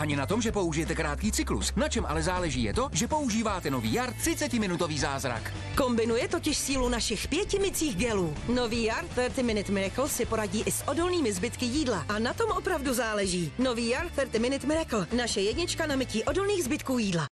Ani na tom, že použijete krátký cyklus. Na čem ale záleží je to, že používáte nový Jar 30-minutový zázrak. Kombinuje totiž sílu našich 5 mycích gelů. Nový Jar 30 Minute Miracle si poradí i s odolnými zbytky jídla. A na tom opravdu záleží. Nový Jar 30 Minute Miracle. Naše jednička na mytí odolných zbytků jídla.